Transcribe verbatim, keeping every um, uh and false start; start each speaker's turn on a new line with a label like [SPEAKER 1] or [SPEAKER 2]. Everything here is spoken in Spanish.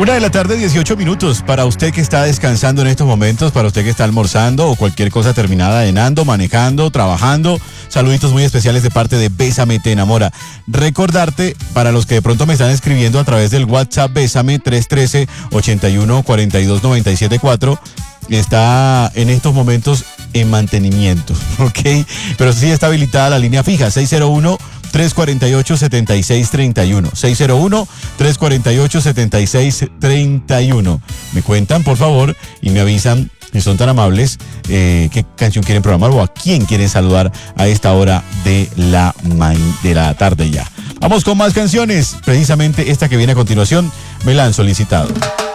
[SPEAKER 1] Una de la tarde, dieciocho minutos. Para usted que está descansando en estos momentos, para usted que está almorzando o cualquier cosa terminada, cenando, manejando, trabajando, saluditos muy especiales de parte de Bésame Te Enamora. Recordarte, para los que de pronto me están escribiendo a través del WhatsApp Bésame tres uno tres, ochenta y uno, cuarenta y dos, noventa y siete cuatro, está en estos momentos en mantenimiento, ¿ok? Pero sí está habilitada la línea fija, seis cero uno, tres cuatro ocho, siete seis tres uno, seis cero uno, tres cuatro ocho, siete seis tres uno. Me cuentan, por favor, y me avisan, si son tan amables, eh, qué canción quieren programar o a quién quieren saludar a esta hora de la, ma- de la tarde ya. Vamos con más canciones, precisamente esta que viene a continuación, me la han solicitado.